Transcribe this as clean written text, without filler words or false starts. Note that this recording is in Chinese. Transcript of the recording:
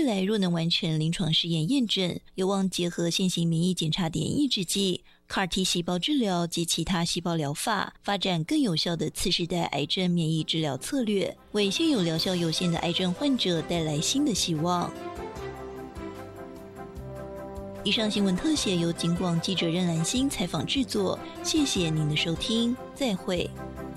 来若能完成临床试验验证，有望结合现行免疫检查点抑制剂、CAR-T 细胞治疗及其他细胞疗法，发展更有效的次世代癌症免疫治疗策略，为现有疗效有限的癌症患者带来新的希望。以上新闻特写由警广记者任兰心采访制作，谢谢您的收听，再会。